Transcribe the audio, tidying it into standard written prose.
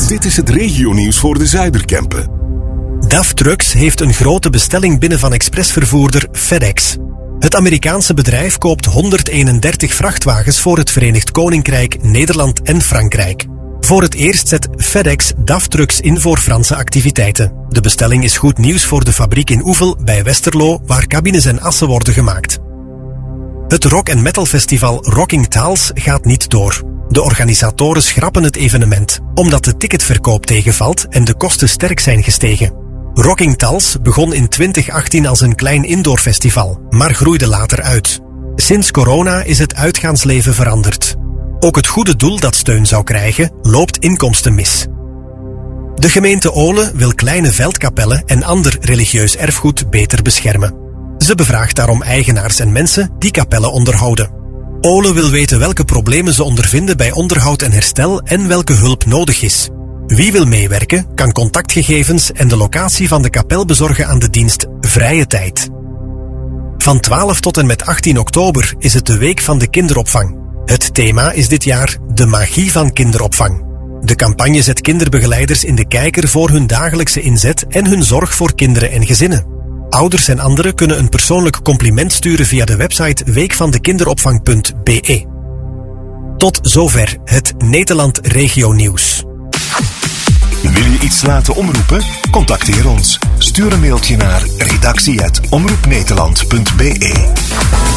Dit is het regionieuws voor de Zuiderkempen. DAF Trucks heeft een grote bestelling binnen van expressvervoerder FedEx. Het Amerikaanse bedrijf koopt 131 vrachtwagens voor het Verenigd Koninkrijk, Nederland en Frankrijk. Voor het eerst zet FedEx DAF Trucks in voor Franse activiteiten. De bestelling is goed nieuws voor de fabriek in Oevel bij Westerlo, waar cabines en assen worden gemaakt. Het rock- en metalfestival Rocking Taals gaat niet door. De organisatoren schrappen het evenement, omdat de ticketverkoop tegenvalt en de kosten sterk zijn gestegen. Rocking Taals begon in 2018 als een klein indoorfestival, maar groeide later uit. Sinds corona is het uitgaansleven veranderd. Ook het goede doel dat steun zou krijgen, loopt inkomsten mis. De gemeente Ole wil kleine veldkapellen en ander religieus erfgoed beter beschermen. Ze bevraagt daarom eigenaars en mensen die kapellen onderhouden. Ole wil weten welke problemen ze ondervinden bij onderhoud en herstel en welke hulp nodig is. Wie wil meewerken, kan contactgegevens en de locatie van de kapel bezorgen aan de dienst Vrije Tijd. Van 12 tot en met 18 oktober is het de Week van de Kinderopvang. Het thema is dit jaar de magie van kinderopvang. De campagne zet kinderbegeleiders in de kijker voor hun dagelijkse inzet en hun zorg voor kinderen en gezinnen. Ouders en anderen kunnen een persoonlijk compliment sturen via de website weekvandekinderopvang.be. Tot zover het Nederland Regio Nieuws. Wil je iets laten omroepen? Contacteer ons. Stuur een mailtje naar redactie@omroepnederland.be.